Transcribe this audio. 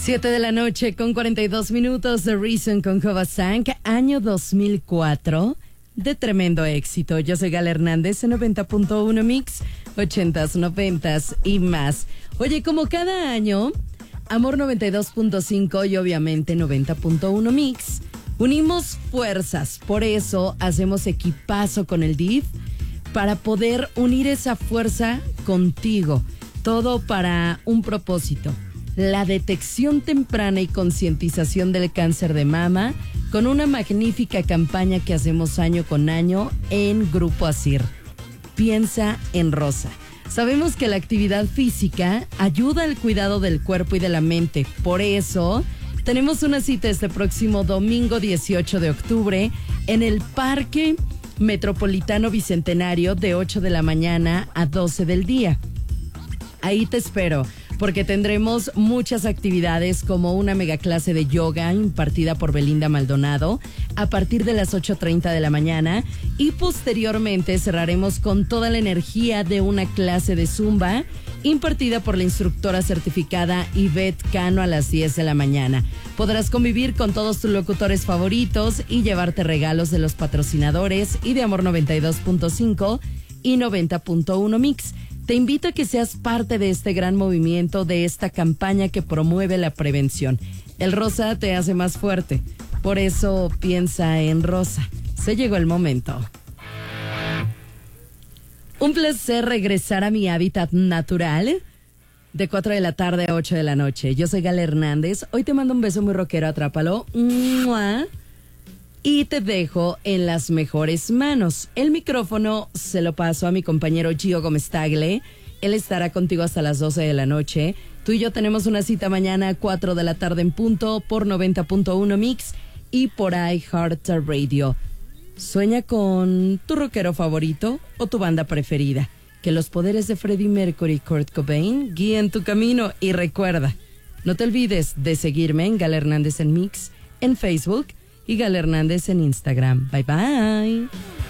7 de la noche con 42 minutos. The Reason con Covasank, año 2004, de tremendo éxito. Yo soy Gala Hernández en 90.1 Mix, 80s, 90s y más. Oye, como cada año, Amor 92.5 y obviamente 90.1 Mix, unimos fuerzas. Por eso hacemos equipazo con el DIF para poder unir esa fuerza contigo. Todo para un propósito: la detección temprana y concientización del cáncer de mama, con una magnífica campaña que hacemos año con año en Grupo Asir. Piensa en Rosa. Sabemos que la actividad física ayuda al cuidado del cuerpo y de la mente. Por eso tenemos una cita este próximo domingo 18 de octubre en el Parque Metropolitano Bicentenario de 8 de la mañana a 12 del día. Ahí te espero, porque tendremos muchas actividades como una mega clase de yoga impartida por Belinda Maldonado a partir de las 8:30 de la mañana, y posteriormente cerraremos con toda la energía de una clase de zumba impartida por la instructora certificada Ivette Cano a las 10 de la mañana. Podrás convivir con todos tus locutores favoritos y llevarte regalos de los patrocinadores y de Amor 92.5 y 90.1 Mix. Te invito a que seas parte de este gran movimiento, de esta campaña que promueve la prevención. El rosa te hace más fuerte, por eso piensa en Rosa. Se llegó el momento. Un placer regresar a mi hábitat natural de 4 de la tarde a 8 de la noche. Yo soy Gala Hernández. Hoy te mando un beso muy rockero, atrápalo. ¡Mua! Y te dejo en las mejores manos. El micrófono se lo paso a mi compañero Gio Gómez Tagle. Él estará contigo hasta las 12 de la noche. Tú y yo tenemos una cita mañana a 4 de la tarde en punto por 90.1 Mix y por iHeartRadio. Sueña con tu rockero favorito o tu banda preferida. Que los poderes de Freddie Mercury y Kurt Cobain guíen tu camino. Y recuerda, no te olvides de seguirme en Gala Hernández en Mix, en Facebook, y Gala Hernández en Instagram. Bye bye.